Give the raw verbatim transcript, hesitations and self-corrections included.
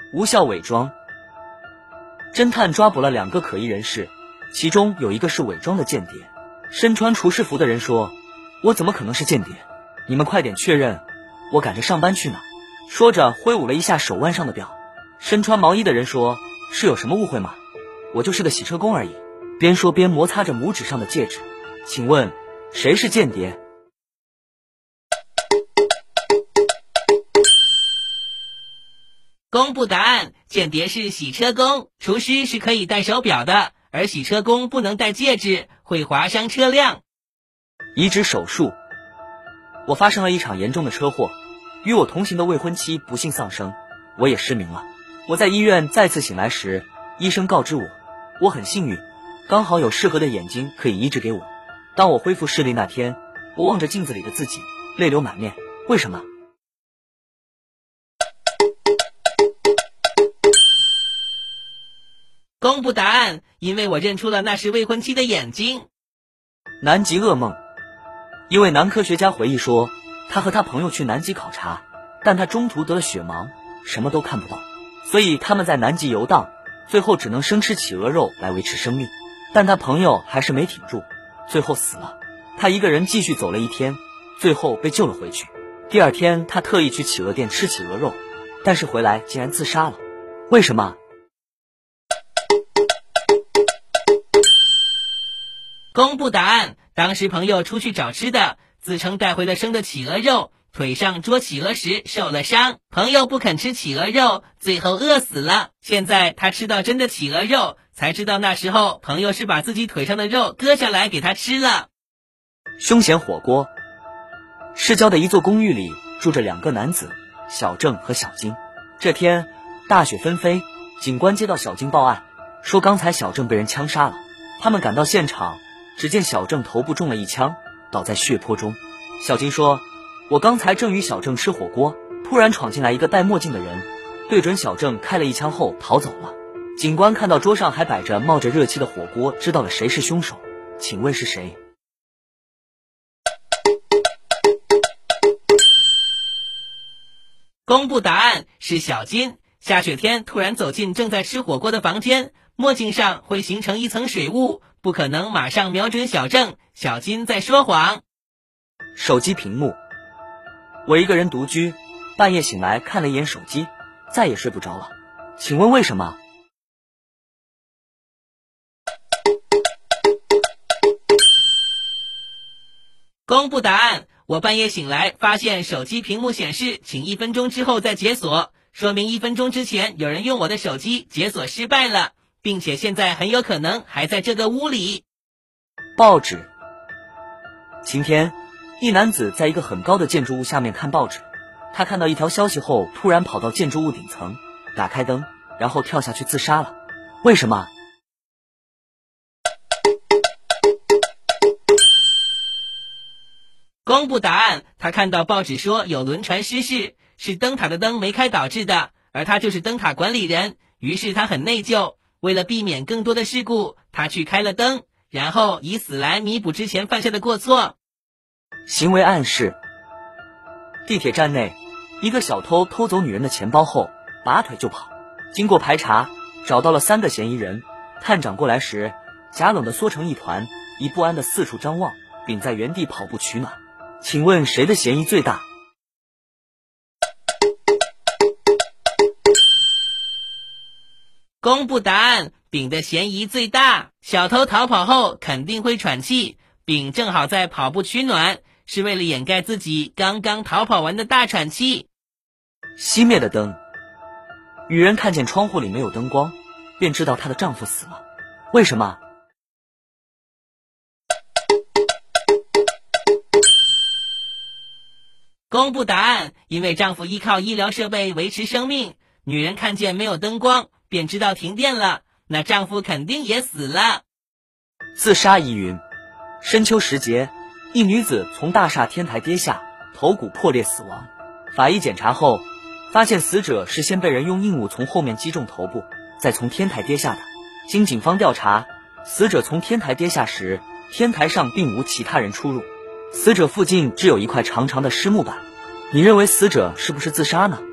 无效伪装。侦探抓捕了两个可疑人士，其中有一个是伪装的间谍。身穿厨师服的人说：“我怎么可能是间谍？你们快点确认，我赶着上班去呢。”说着挥舞了一下手腕上的表。身穿毛衣的人说：“是有什么误会吗？我就是个洗车工而已。”边说边摩擦着拇指上的戒指。请问谁是间谍？ 公布答案，间谍是洗车工，厨师是可以戴手表的，而洗车工不能戴戒指，会划伤车辆。 移植手术。我发生了一场严重的车祸，与我同行的未婚妻不幸丧生，我也失明了。我在医院再次醒来时，医生告知我，我很幸运，刚好有适合的眼睛可以移植给我。当我恢复视力那天，我望着镜子里的自己，泪流满面。为什么？ 公布答案，因为我认出了那是未婚妻的眼睛。 南极噩梦。一位男科学家回忆说，他和他朋友去南极考察，但他中途得了血盲，什么都看不到，所以他们在南极游荡，最后只能生吃企鹅肉来维持生命。但他朋友还是没挺住，最后死了。他一个人继续走了一天，最后被救了回去。第二天他特意去企鹅店吃企鹅肉，但是回来竟然自杀了。为什么？ 公布答案，当时朋友出去找吃的，自称带回了生的企鹅肉，腿上捉企鹅时受了伤，朋友不肯吃企鹅肉，最后饿死了。现在他吃到真的企鹅肉，才知道那时候朋友是把自己腿上的肉割下来给他吃了。 凶险火锅。市郊的一座公寓里住着两个男子，小郑和小金。这天大雪纷飞，警官接到小金报案，说刚才小郑被人枪杀了。他们赶到现场，只见小郑头部中了一枪，倒在血泊中。小金说，我刚才正与小郑吃火锅，突然闯进来一个戴墨镜的人，对准小郑开了一枪后逃走了。警官看到桌上还摆着冒着热气的火锅，知道了谁是凶手。请问是谁？ 公布答案，是小金。下雪天突然走进正在吃火锅的房间，墨镜上会形成一层水雾，不可能马上瞄准小郑，小金在说谎。 手机屏幕。我一个人独居，半夜醒来看了一眼手机，再也睡不着了。请问为什么？ 公布答案，我半夜醒来发现手机屏幕显示请一分钟之后再解锁，说明一分钟之前有人用我的手机解锁失败了，并且现在很有可能还在这个屋里。 报纸。晴天，一男子在一个很高的建筑物下面看报纸，他看到一条消息后突然跑到建筑物顶层，打开灯，然后跳下去自杀了。为什么？ 公布答案，他看到报纸说有轮船失事，是灯塔的灯没开导致的，而他就是灯塔管理人，于是他很内疚，为了避免更多的事故，他去开了灯，然后以死来弥补之前犯下的过错。 行为暗示。地铁站内，一个小偷偷走女人的钱包后拔腿就跑，经过排查找到了三个嫌疑人。探长过来时假冷的缩成一团，以不安的四处张望，并在原地跑步取暖。请问谁的嫌疑最大？ 公布答案，丙的嫌疑最大。小偷逃跑后肯定会喘气，丙正好在跑步取暖，是为了掩盖自己刚刚逃跑完的大喘气。 熄灭的灯。女人看见窗户里没有灯光，便知道她的丈夫死了。为什么？ 公布答案，因为丈夫依靠医疗设备维持生命，女人看见没有灯光，便知道停电了，那丈夫肯定也死了。 自杀疑云。深秋时节，一女子从大厦天台跌下，头骨破裂死亡。法医检查后发现死者是先被人用硬物从后面击中头部，再从天台跌下的。经警方调查，死者从天台跌下时，天台上并无其他人出入，死者附近只有一块长长的湿木板。你认为死者是不是自杀呢？